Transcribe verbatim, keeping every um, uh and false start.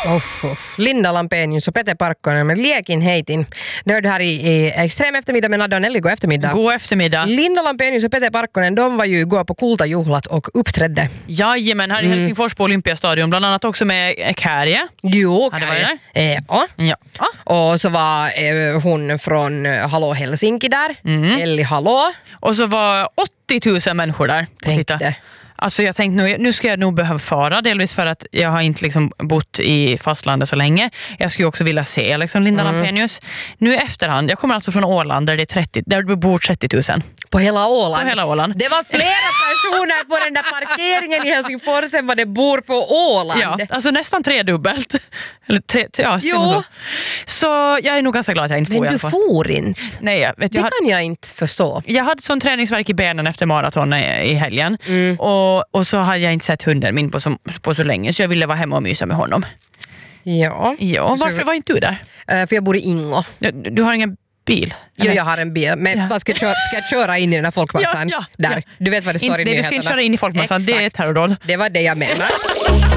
Uff, uff. Linda Lampenius och Peter Parkkonen med Liekin heitin. Nörd här i, i extrem eftermiddag med Nadja och Nelly. God eftermiddag. God eftermiddag. Linda Lampenius och Peter Parkkonen, de var ju igår på Kultajuhlat och uppträdde. Jajamän, här i Mm. Helsingfors på Olympiastadion. Bland annat också med Kärje. Jo, Hade varit där? Eh, ja. Ja. Ah. Och så var eh, hon från eh, Hallå Helsinki där. Mm. Elli Hallå. Och så var åttio tusen människor där. Tänk det. Alltså jag tänkte nu, nu ska jag nog behöva fara, delvis för att jag har inte liksom bott i fastlandet så länge. Jag skulle också vilja se liksom Linda mm. Lampenius. Nu i efterhand, jag kommer alltså från Åland där det, är trettio, där det bor trettio tusen. På hela Åland? På hela Åland. Det var flera personer på den där parkeringen i Helsingfors än vad det bor på Åland. Ja, alltså nästan tredubbelt. Eller tre, tre, ja, jo. Så. så jag är nog ganska glad att jag inte får. Men du får inte? Nej, jag, vet, jag det hade, kan jag inte förstå. Jag hade sån träningsverk i benen efter maraton i, i helgen. Mm. Och, och så hade jag inte sett hunden min på så, på så länge, så jag ville vara hemma och mysa med honom. Ja. Ja, varför var inte du där? Uh, för jag bor i Ingo. Du, du har ingen bil? Jo, jag har en bil. Men ja. ska, jag köra, ska jag köra in i den här folkmassan? Ja, ja, där. ja. Du vet vad det står inte, i nej, nyheterna. Du ska inte köra in i folkmassan, det är terrordåd. Det var det jag menar.